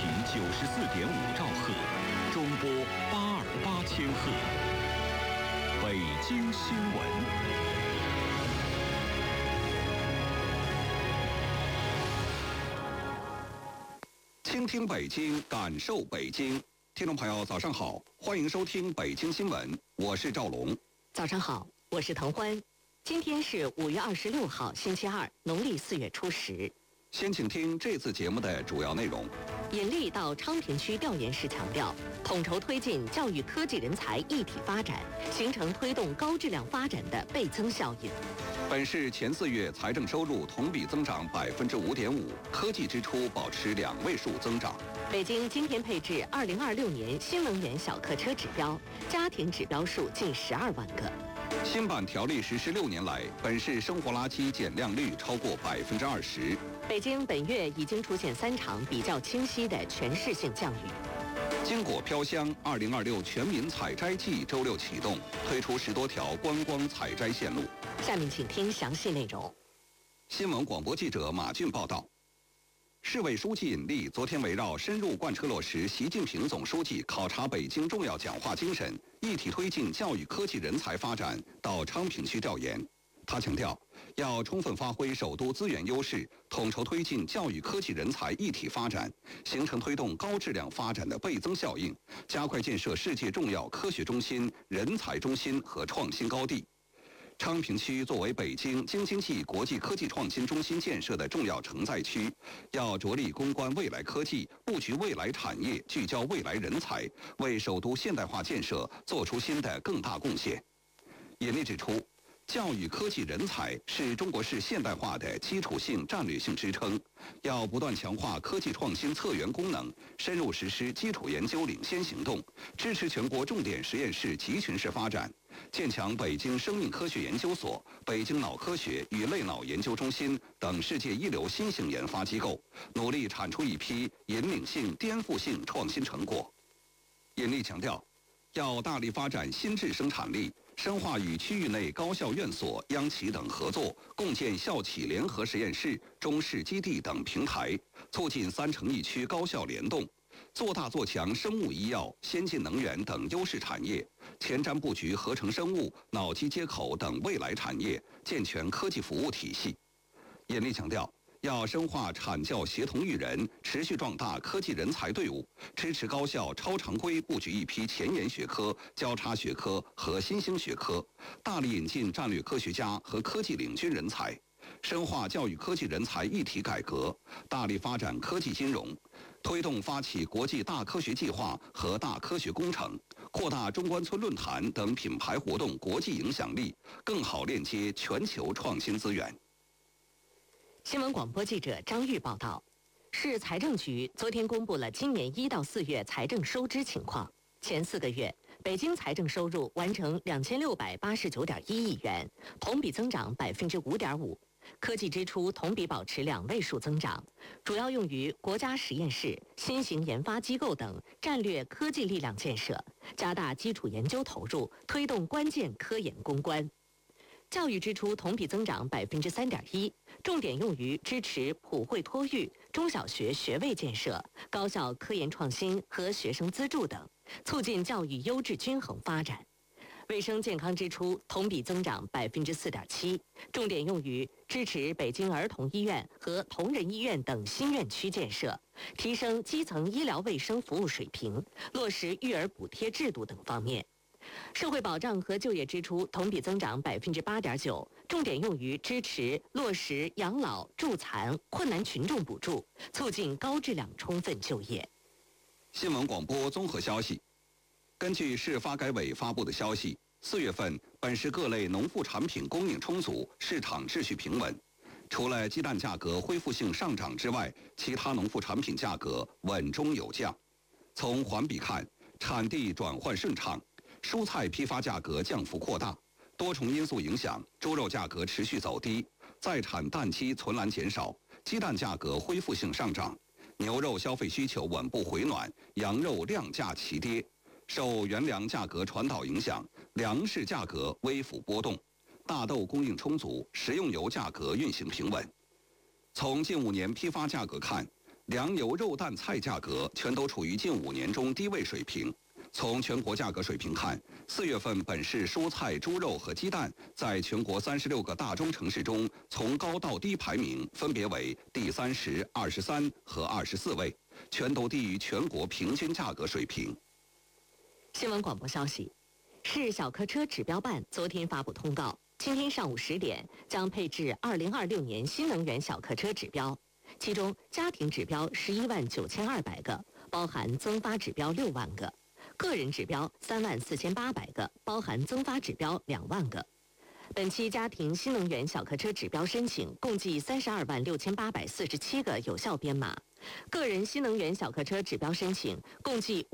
频94.5兆赫，中波828千赫。北京新闻。倾听北京，感受北京。听众朋友，早上好，欢迎收听北京新闻，我是赵龙。 早上好，我是滕欢。今天是5月26号，星期二，农历4月初10。 先请听这次节目的主要内容。 尹力到昌平区调研时强调，统筹推进教育科技人才一体发展，形成推动高质量发展的倍增效应。 本市前4月财政收入同比增长5.5%，科技支出保持2位数增长。 北京今天配置2026年新能源小客车指标，家庭指标数近12万个。 新版条例实施6年来，本市生活垃圾减量率超过20%。 北京本月已经出现3场比较清晰的全市性降雨。 金果飘香，2026全民采摘季周6启动，推出10多条观光采摘线路。 下面请听详细内容。 新闻广播记者马俊报道。市委书记尹力昨天围绕深入贯彻落实习近平总书记考察北京重要讲话精神，一体推进教育科技人才发展到昌平区调研。他强调，要充分发挥首都资源优势，统筹推进教育科技人才一体发展，形成推动高质量发展的倍增效应，加快建设世界重要科学中心、人才中心和创新高地。昌平区作为北京京津冀国际科技创新中心建设的重要承载区，要着力攻关未来科技，布局未来产业，聚焦未来人才，为首都现代化建设做出新的更大贡献。尹力指出，教育科技人才是中国式现代化的基础性战略性支撑，要不断强化科技创新策源功能，深入实施基础研究领先行动，支持全国重点实验室集群式发展，建强北京生命科学研究所、北京脑科学与类脑研究中心等世界一流新型研发机构，努力产出一批引领性、颠覆性创新成果。尹力强调，要大力发展新质生产力，深化与区域内高校院所、央企等合作，共建校企联合实验室、中试基地等平台，促进3城1区高校联动，做大做强生物医药、先进能源等优势产业，前瞻布局合成生物、脑机接口等未来产业，健全科技服务体系。尹力强调，要深化产教协同育人，持续壮大科技人才队伍，支持高校超常规布局一批前沿学科、交叉学科和新兴学科，大力引进战略科学家和科技领军人才，深化教育科技人才一体改革，大力发展科技金融，推动发起国际大科学计划和大科学工程，扩大中关村论坛等品牌活动国际影响力，更好链接全球创新资源。 新闻广播记者张玉报道，市财政局昨天公布了今年1到4月财政收支情况。前4个月，北京财政收入完成2689.1亿元，同比增长5.5%。科技支出同比保持2位数增长，主要用于国家实验室、新型研发机构等战略科技力量建设，加大基础研究投入，推动关键科研攻关。教育支出同比增长3.1%，重点用于支持普惠托育、中小学学位建设、高校科研创新和学生资助等，促进教育优质均衡发展。卫生健康支出同比增长4.7%，重点用于支持北京儿童医院和同仁医院等新院区建设，提升基层医疗卫生服务水平，落实育儿补贴制度等方面。社会保障和就业支出同比增长8.9%，重点用于支持落实养老、助残、困难群众补助，促进高质量充分就业。 新闻广播综合消息，根据市发改委发布的消息，4月份本市各类农副产品供应充足，市场秩序平稳。除了鸡蛋价格恢复性上涨之外，其他农副产品价格稳中有降。从环比看，产地转换顺畅，蔬菜批发价格降幅扩大，多重因素影响，猪肉价格持续走低，在产蛋鸡存栏减少，鸡蛋价格恢复性上涨，牛肉消费需求稳步回暖，羊肉量价齐跌。受原粮价格传导影响，粮食价格微幅波动，大豆供应充足，食用油价格运行平稳。从近5年批发价格看， 粮油肉蛋菜价格全都处于近5年中低位水平。从全国价格水平看，4月份本市蔬菜、猪肉和鸡蛋在全国36个大中城市中从高到低排名分别为第30、23和24位，全都低于全国平均价格水平。 新闻广播消息，市小客车指标办昨天发布通告，今天上午10点将配置2026年新能源小客车指标，其中家庭指标119200个，包含增发指标6万个。个人指标34800个，包含增发指标2万个。本期家庭新能源小客车指标申请共计326847个有效编码，个人新能源小客车指标申请共计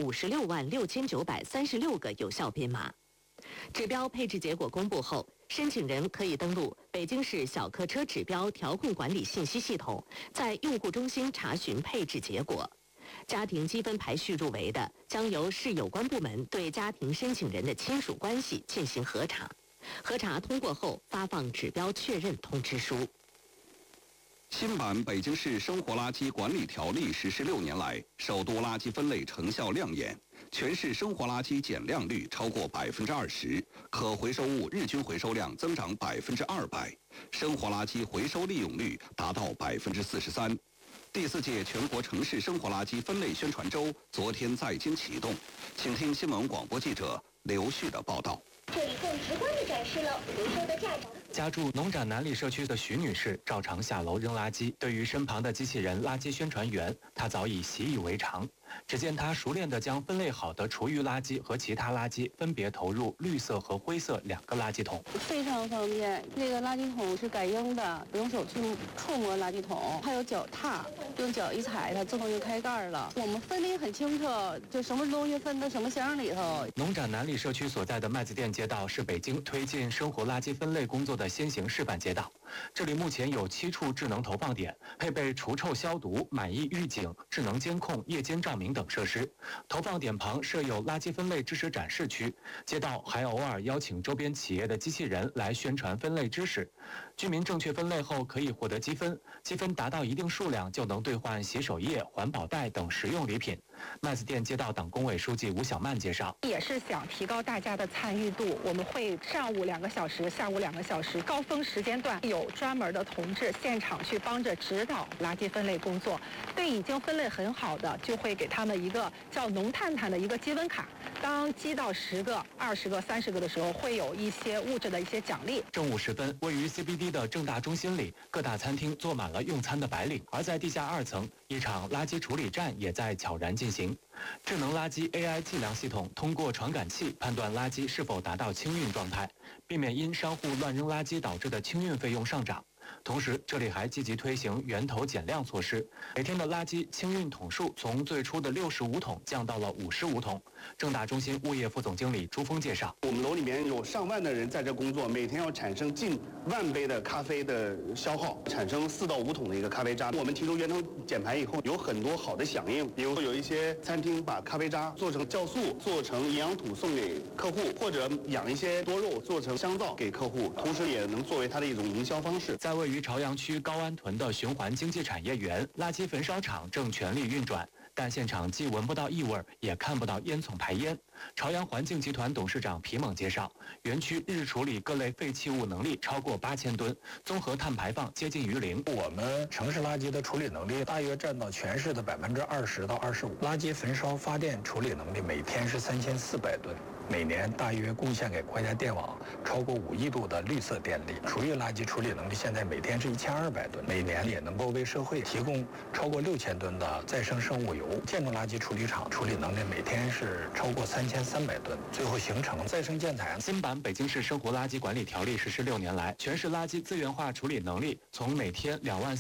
566936个有效编码。指标配置结果公布后，申请人可以登录北京市小客车指标调控管理信息系统，在用户中心查询配置结果。家庭积分排序入围的，将由市有关部门对家庭申请人的亲属关系进行核查，核查通过后发放指标确认通知书。 新版《北京市生活垃圾管理条例》实施6年来，首都垃圾分类成效亮眼，全市生活垃圾减量率超过20%，可回收物日均回收量增长200%，生活垃圾回收利用率达到43%。第4届全国城市生活垃圾分类宣传周昨天在京启动，请听新闻广播记者刘旭的报道。 这里更直观地展示了回收的价值。 家住农展南里社区的徐女士照常下楼扔垃圾，对于身旁的机器人垃圾宣传员，她早已习以为常。只见她熟练地将分类好的厨余垃圾和其他垃圾分别投入绿色和灰色2个垃圾桶， 非常方便。这个垃圾桶是感应的，不用手去触摸垃圾桶，还有脚踏，用脚一踩它自动就开盖了。我们分得很清楚，就什么东西分到什么箱里头。 农展南里社区所在的麦子店街道是北京推进生活垃圾分类工作的先行示范街道。这里目前有7处智能投放点，配备除臭消毒、满意预警、智能监控、夜间照明等设施。投放点旁设有垃圾分类知识展示区，街道还偶尔邀请周边企业的机器人来宣传分类知识。居民正确分类后可以获得积分，积分达到一定数量就能兑换洗手液、环保袋等实用礼品。麦子店街道党工委书记吴小曼介绍， 也是想提高大家的参与度，我们会上午2个小时，下午2个小时，高峰时间段有专门的同志现场去帮着指导垃圾分类工作。对已经分类很好的，就会给他们一个叫农探探的一个积分卡，当积到10个、20个、30个的时候，会有一些物质的一些奖励。 正午时分，位于 CBD 的正大中心里，各大餐厅坐满了用餐的白领，而在地下2层，一场垃圾处理站也在悄然进行。智能垃圾 AI 计量系统通过传感器判断垃圾是否达到清运状态，避免因商户乱扔垃圾导致的清运费用上涨。同时，这里还积极推行源头减量措施，每天的垃圾清运桶数从最初的65桶降到了55桶。正大中心物业副总经理朱峰介绍， 我们楼里面有上万的人在这工作，每天要产生近10000杯的咖啡的消耗，产生4到5桶的一个咖啡渣。我们提出源头减排以后，有很多好的响应，比如说有一些餐厅把咖啡渣做成酵素，做成营养土送给客户，或者养一些多肉做成香皂给客户，同时也能作为它的一种营销方式。 在位于朝阳区高安屯的循环经济产业园，垃圾焚烧厂正全力运转，但现场既闻不到异味，也看不到烟囱排烟。朝阳环境集团董事长皮猛介绍，园区日处理各类废弃物能力超过8000吨，综合碳排放接近于0。 我们城市垃圾的处理能力大约占到全市的20%到25%，垃圾焚烧发电处理能力每天是3400吨。每年大约贡献给国家电网超过5亿度的绿色电力。厨余垃圾处理能力现在每天是1200吨，每年也能够为社会提供超过6000吨的再生生物油。建筑垃圾处理厂处理能力每天是超过3300吨，最后形成再生建材。 新版《北京市生活垃圾管理条例》实施6年来，全市垃圾资源化处理能力从每天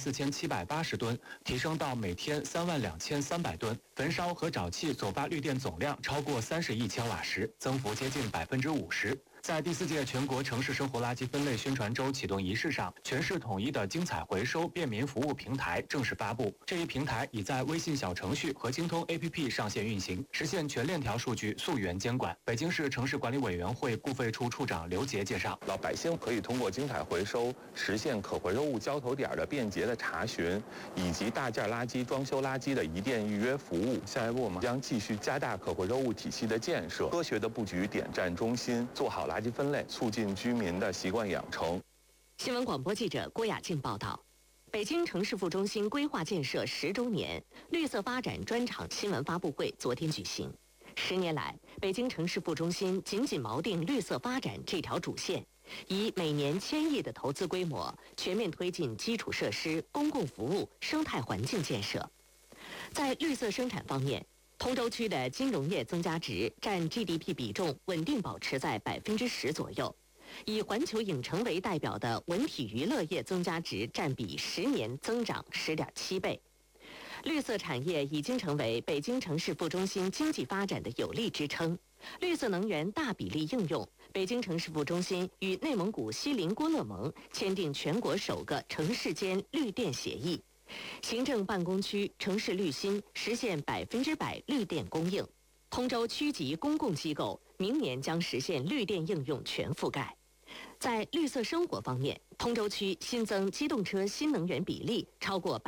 24780吨提升到每天32300吨，焚烧和沼气所发绿电总量超过30亿千瓦时，增幅接近50%。 在第4届全国城市生活垃圾分类宣传周启动仪式上，全市统一的精彩回收便民服务平台正式发布。这一平台已在微信小程序和京通 APP 上线运行，实现全链条数据溯源监管。北京市城市管理委员会固废处处长刘杰介绍， 老百姓可以通过精彩回收实现可回收物交投点的便捷的查询，以及大件垃圾、装修垃圾的一店预约服务。下一步我们将继续加大可回收物体系的建设，科学的布局点站中心，做好垃圾分类，促进居民的习惯养成。 新闻广播记者郭雅静报道。北京城市副中心规划建设10周年绿色发展专场新闻发布会昨天举行。10年来，北京城市副中心紧紧锚定绿色发展这条主线，以每年1000亿的投资规模，全面推进基础设施、公共服务、生态环境建设。在绿色生产方面，通州区的金融业增加值占 GDP 比重稳定保持在10%左右。以环球影城为代表的文体娱乐业增加值占比10年增长10.7倍。绿色产业已经成为北京城市副中心经济发展的有力支撑。绿色能源大比例应用，北京城市副中心与内蒙古锡林郭勒盟签订全国首个城市间绿电协议，行政办公区城市绿心实现100%绿电供应。通州区级公共机构明年将实现绿电应用全覆盖。在绿色生活方面，通州区新增机动车新能源比例超过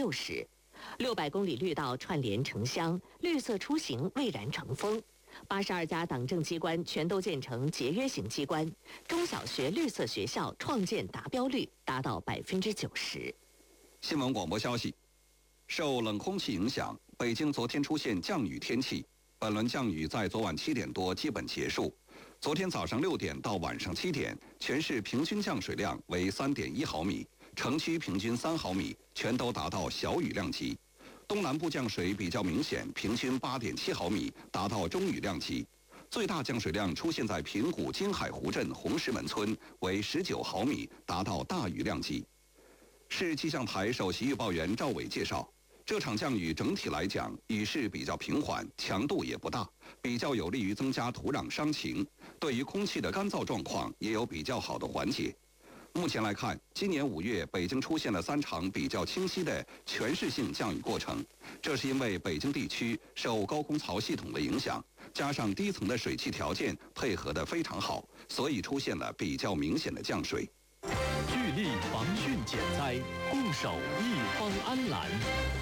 60%，600公里绿道串联城乡，绿色出行蔚然成风。82家党政机关全都建成节约型机关，中小学绿色学校创建达标率达到90%。 新闻广播消息，受冷空气影响，北京昨天出现降雨天气。本轮降雨在昨晚7点多基本结束。昨天早上6点到晚上7点，全市平均降水量为3.1毫米，城区平均3毫米，全都达到小雨量级。东南部降水比较明显，平均8.7毫米，达到中雨量级。最大降水量出现在平谷金海湖镇红石门村，为19毫米，达到大雨量级。市气象台首席预报员赵伟介绍，这场降雨整体来讲，雨势比较平缓，强度也不大，比较有利于增加土壤墒情，对于空气的干燥状况也有比较好的缓解。目前来看，今年5月北京出现了3场比较清晰的全市性降雨过程，这是因为北京地区受高空槽系统的影响，加上低层的水汽条件配合得非常好，所以出现了比较明显的降水。 聚力防汛减灾，共守一方安澜。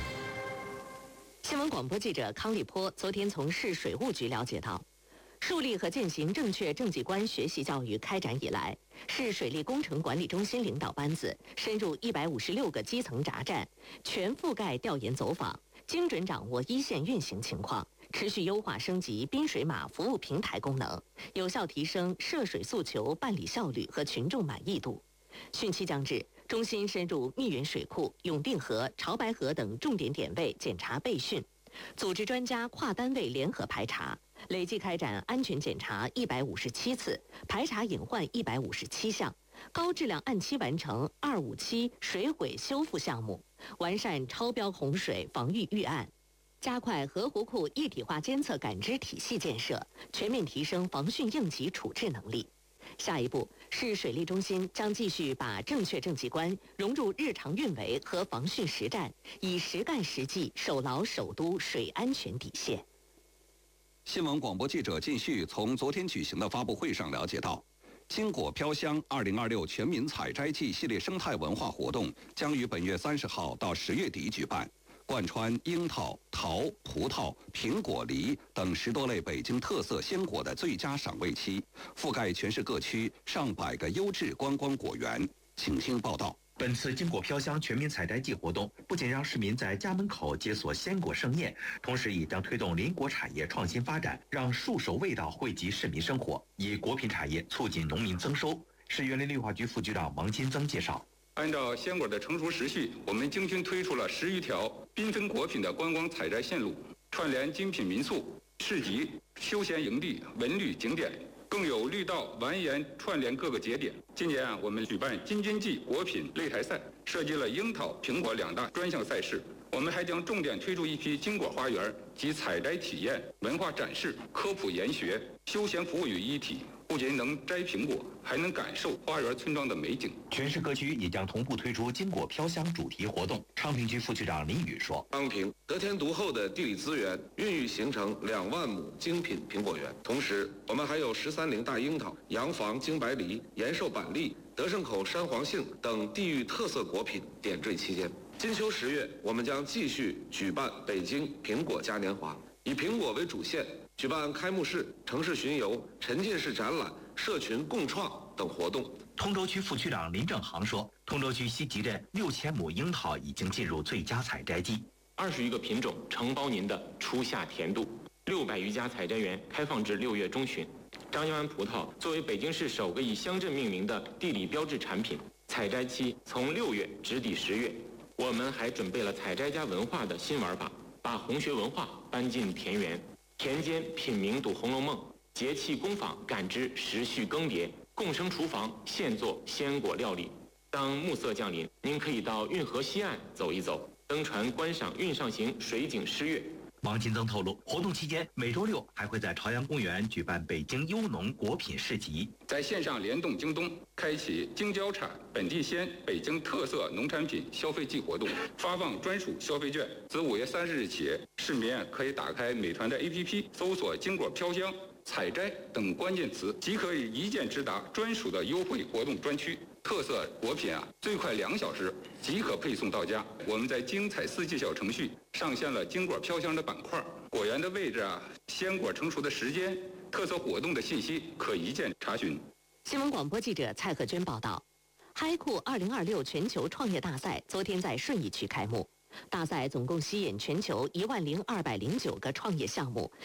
新闻广播记者康立波昨天从市水务局了解到，树立和践行正确政绩观学习教育开展以来，市水利工程管理中心领导班子深入156个基层闸站，全覆盖调研走访，精准掌握一线运行情况，持续优化升级滨水马服务平台功能，有效提升涉水诉求办理效率和群众满意度。汛期将至，中心深入密云水库、永定河、潮白河等重点点位检查备汛，组织专家跨单位联合排查，累计开展安全检查157次，排查隐患157项，高质量按期完成257水毁修复项目，完善超标洪水防御预案，加快河湖库一体化监测感知体系建设，全面提升防汛应急处置能力。下一步，市水利中心将继续把正确政绩观融入日常运维和防汛实战，以实干实际守牢首都水安全底线。 新闻广播记者靳旭从昨天举行的发布会上了解到，金果飘香2026全民采摘季系列生态文化活动将于本月30号到10月底举办，贯穿樱桃、桃、葡萄、苹果、梨等10多类北京特色鲜果的最佳赏味期，覆盖全市各区上百个优质观光果园。请听报道。 本次金果飘香全民采摘季活动不仅让市民在家门口解锁鲜果盛宴，同时也将推动林果产业创新发展，让树熟味道惠及市民生活，以果品产业促进农民增收。市园林绿化局副局长王金增介绍， 按照鲜果的成熟时序，我们精心推出了10余条缤纷果品的观光采摘线路，串联精品民宿、市集、休闲营地、文旅景点，更有绿道蜿蜒串联各个节点。今年我们举办京津冀果品擂台赛，设计了樱桃、苹果2大专项赛事。我们还将重点推出一批金果花园及采摘体验、文化展示、科普研学、休闲服务于一体， 不仅能摘苹果，还能感受花园村庄的美景。 全市各区也将同步推出经果飘香主题活动。昌平区副区长林宇说：“ 昌平得天独厚的地理资源，孕育形成2万亩精品苹果园。同时，我们还有13陵大樱桃、洋房京白梨、延寿板栗、德胜口山黄杏等地域特色果品点缀期间。金秋10月，我们将继续举办北京苹果嘉年华，以苹果为主线，举办开幕式、城市巡游、沉浸式展览、社群共创等活动。” 通州区副区长林正航说，通州区西集镇6000亩樱桃已经进入最佳采摘季 ，20余个品种承包您的初夏甜度。600余家采摘园开放至6月中旬。张家湾葡萄作为北京市首个以乡镇命名的地理标志产品，采摘期从6月直抵10月。我们还准备了采摘家文化的新玩法，把红学文化搬进田园，田间品茗读《红楼梦》，节气工坊感知时序更迭，共生厨房现做鲜果料理。当暮色降临，您可以到运河西岸走一走，登船观赏运上行水景诗乐。 王金增透露，活动期间每周6还会在朝阳公园举办北京优农果品市集， 在线上联动京东，开启京郊产、本地鲜、北京特色农产品消费季活动，发放专属消费券。自5月30日起，市民可以打开美团的 APP， 搜索“经果飘香”、“采摘”等关键词，即可以一键直达专属的优惠活动专区。特色果品最快2小时即可配送到家。我们在精彩4季小程序上线了经果飘香的板块，果园的位置鲜果成熟的时间、特色活动的信息可一键查询。 新闻广播记者蔡贺娟报道。嗨酷2026全球创业大赛昨天在顺义区开幕。大赛总共吸引全球10209个创业项目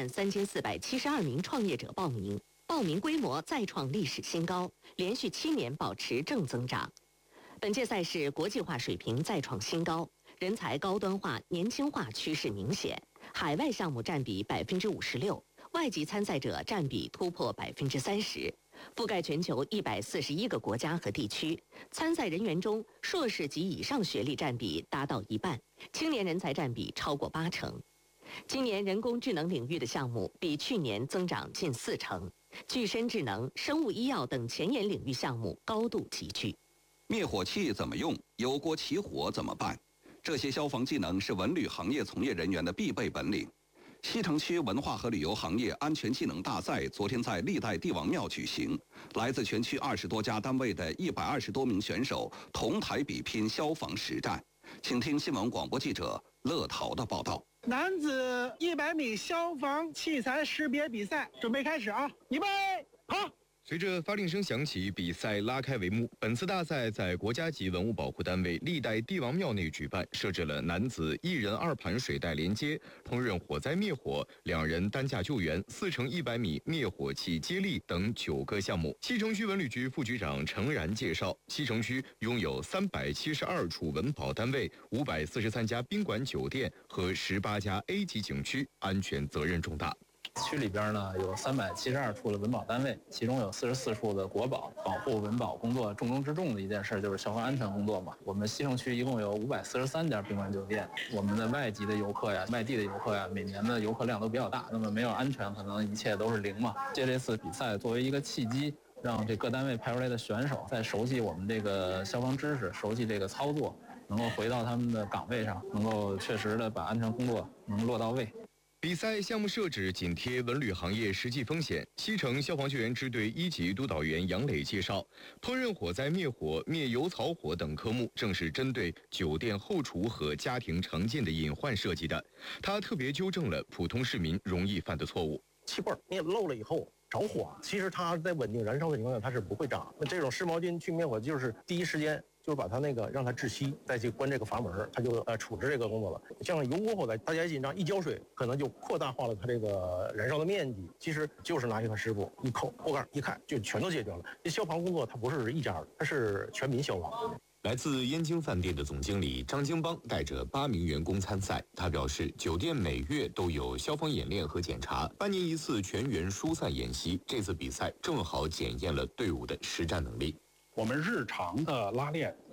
，13472名创业者报名。报名规模再创历史新高，连续7年保持正增长。本届赛事国际化水平再创新高，人才高端化、年轻化趋势明显，海外项目占比56%，外籍参赛者占比突破30%，覆盖全球141个国家和地区。参赛人员中，硕士及以上学历占比达到1半，青年人才占比超过80%。今年人工智能领域的项目比去年增长近40%。具身智能、生物医药等前沿领域项目高度集聚。 灭火器怎么用？有锅起火怎么办？这些消防技能是文旅行业从业人员的必备本领。西城区文化和旅游行业安全技能大赛昨天在历代帝王庙举行，来自全区20多家单位的120多名选手同台比拼消防实战。请听新闻广播记者乐陶的报道。 男子100米消防器材识别比赛准备开始啊！预备，好！ 随着发令声响起，比赛拉开帷幕。本次大赛在国家级文物保护单位历代帝王庙内举办，设置了男子1人2盘水带连接、烹饪火灾灭火、2人担架救援、4乘100米灭火器接力等9个项目。西城区文旅局副局长程然介绍，西城区拥有372处文保单位、543家宾馆酒店和18家 A 级景区，安全责任重大。 区里边呢有372处的文保单位，其中有44处的国保，保护文保工作重中之重的一件事就是消防安全工作嘛。我们西城区一共有543家宾馆酒店，我们的外籍的游客呀、外地的游客呀，每年的游客量都比较大，那么没有安全，可能一切都是0嘛。借这次比赛作为一个契机，让这各单位派出来的选手在熟悉我们这个消防知识、熟悉这个操作，能够回到他们的岗位上，能够确实的把安全工作能落到位。 比赛项目设置紧贴文旅行业实际风险。西城消防救援支队1级督导员杨磊介绍，烹饪火灾灭火、灭油草火等科目正是针对酒店后厨和家庭常见的隐患设计的。他特别纠正了普通市民容易犯的错误。 气罐灭漏了以后着火，其实它在稳定燃烧的情况下它是不会炸。那这种湿毛巾去灭火，就是第一时间就是把它让它窒息，再去关这个阀门，它就处置这个工作了。像油锅火灾，大家一紧张一浇水，可能就扩大化了它这个燃烧的面积。其实就是拿一块湿布一扣，锅盖一看就全都解决了。这消防工作它不是一家的，它是全民消防。 来自燕京饭店的总经理张京邦带着8名员工参赛。他表示，酒店每月都有消防演练和检查，半年一次全员疏散演习。这次比赛正好检验了队伍的实战能力。 我们日常的拉练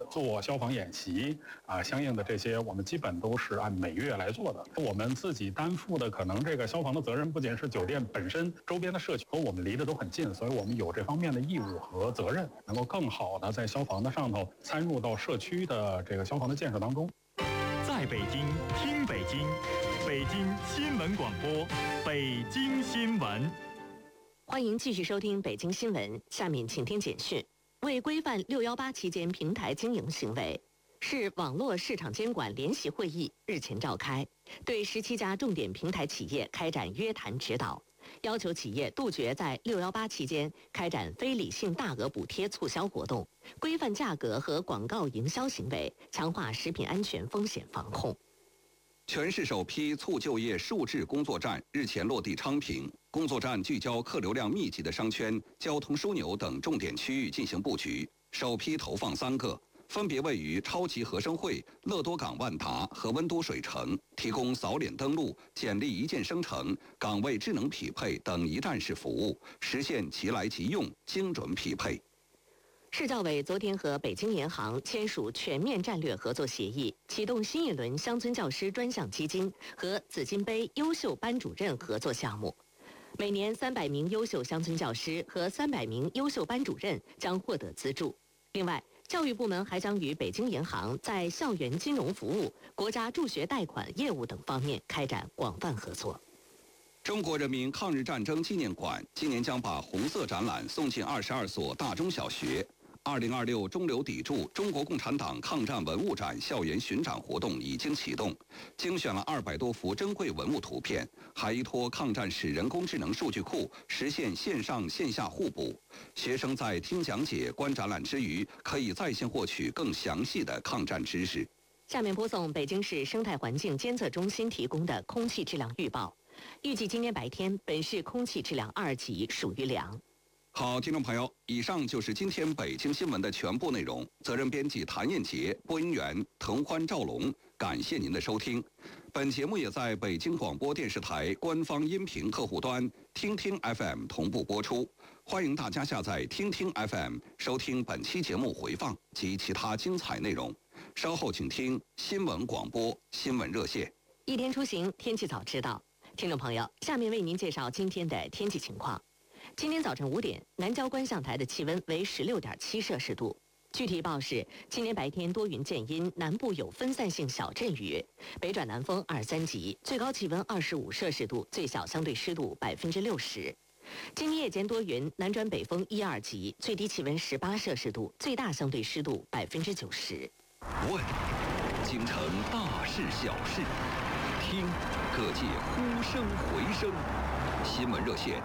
做消防演习相应的这些我们基本都是按每月来做的。我们自己担负的可能这个消防的责任不仅是酒店本身，周边的社区和我们离得都很近，所以我们有这方面的义务和责任，能够更好的在消防的上头参入到社区的这个消防的建设当中。 在北京听北京，北京新闻广播，北京新闻。 欢迎继续收听北京新闻，下面请听简讯。为规范618期间平台经营行为，市网络市场监管联席会议日前召开，对17家重点平台企业开展约谈指导，要求企业杜绝在618期间开展非理性大额补贴促销活动，规范价格和广告营销行为，强化食品安全风险防控。 全市首批促就业数质工作站日前落地昌平。工作站聚焦客流量密集的商圈、交通枢纽等重点区域进行布局，首批投放3个，分别位于超级合生汇、乐多港万达和温都水城，提供扫脸登录、简历一键生成、岗位智能匹配等一站式服务，实现即来即用、精准匹配。 市教委昨天和北京银行签署全面战略合作协议，启动新一轮乡村教师专项基金和紫金杯优秀班主任合作项目。每年300名优秀乡村教师和300名优秀班主任将获得资助。另外，教育部门还将与北京银行在校园金融服务、国家助学贷款业务等方面开展广泛合作。 中国人民抗日战争纪念馆今年将把红色展览送进22所大中小学。2026中流砥柱中国共产党抗战文物展校园巡展活动已经启动，精选了200多幅珍贵文物图片，还依托抗战史人工智能数据库，实现线上线下互补。学生在听讲解、观展览之余，可以在线获取更详细的抗战知识。 下面播送北京市生态环境监测中心提供的空气质量预报。预计今天白天，本市空气质量2级，属于良。 好，听众朋友，以上就是今天北京新闻的全部内容。责任编辑谭艳杰，播音员滕欢、赵龙，感谢您的收听。本节目也在北京广播电视台官方音频客户端听听 FM 同步播出，欢迎大家下载听听 FM 收听本期节目回放及其他精彩内容。稍后请听新闻广播新闻热线。 一天出行，天气早知道。听众朋友，下面为您介绍今天的天气情况。今天早晨5点，南郊观象台的气温为16.7摄氏度。具体报是，今天白天多云见阴，南部有分散性小阵雨，北转南风2、3级，最高气温25摄氏度，最小相对湿度60%。今天夜间多云，南转北风1、2级，最低气温18摄氏度，最大相对湿度90%。 问，京城大事小事，听，各界呼声回声。新闻热线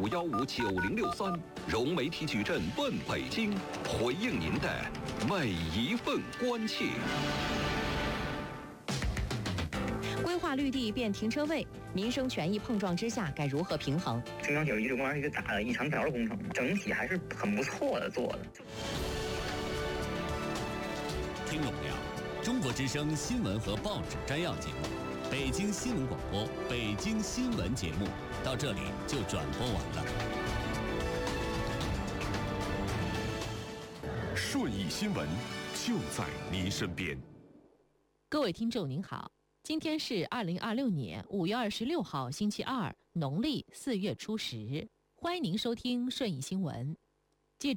65159063，融媒体矩阵问北京，回应您的每一份关切。 规划绿地变停车位，民生权益碰撞之下，该如何平衡？ 中央铁路遗址公园是一个大的一长条的工程，整体还是很不错的做的。 听众朋友，中国之声新闻和报纸摘要节目，北京新闻广播北京新闻节目到这里就转播完了。 顺义新闻就在您身边。 各位听众您好，今天是2026年5月26号星期二，农历4月初10，欢迎您收听顺义新闻。